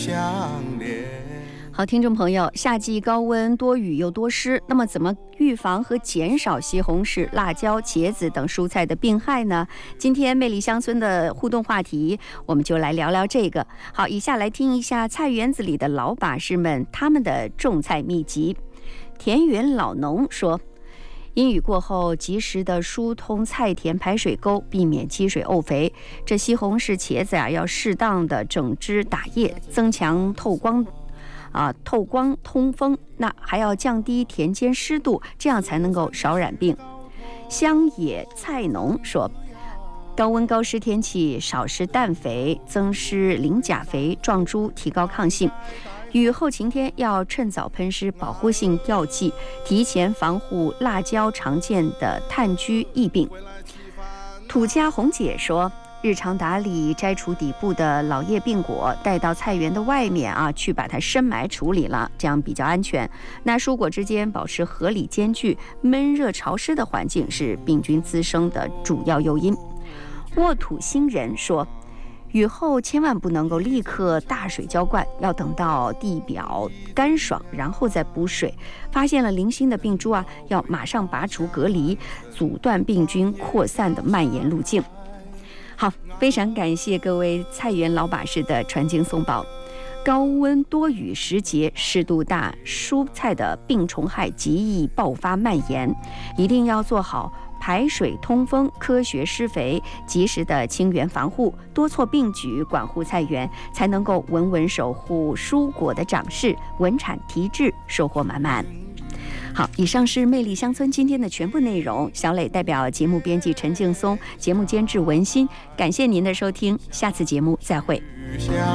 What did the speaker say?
好，听众朋友，夏季高温多雨又多湿，那么怎么预防和减少西红柿、辣椒、茄子等蔬菜的病害呢？今天魅力乡村的互动话题，我们就来聊聊这个。好，以下来听一下菜园子里的老把式们他们的种菜秘籍。田园老农说，阴雨过后，及时的疏通菜田排水沟，避免积水沤肥。这西红柿、茄子要适当的整枝打叶，增强透光通风，那还要降低田间湿度，这样才能够少染病。乡野菜农说，高温高湿天气，少施氮肥，增施磷钾肥，壮株提高抗性。雨后晴天要趁早喷施保护性药剂，提前防护辣椒常见的炭疽疫病。土家红姐说，日常打理摘除底部的老叶病果，带到菜园的外面去把它深埋处理了，这样比较安全。那蔬果之间保持合理间距，闷热潮湿的环境是病菌滋生的主要诱因。沃土星人说，雨后千万不能够立刻大水浇灌，要等到地表干爽，然后再补水。发现了零星的病株要马上拔除隔离，阻断病菌扩散的蔓延路径。好，非常感谢各位菜园老把式的传经送宝。高温多雨时节，湿度大，蔬菜的病虫害极易爆发蔓延，一定要做好排水通风、科学施肥、及时的清源防护，多措并举管护菜园，才能够稳稳守护蔬果的长势，稳产提质，收获满满。好，以上是魅力乡村今天的全部内容。小磊代表节目编辑陈劲松，节目监制文心，感谢您的收听，下次节目再会。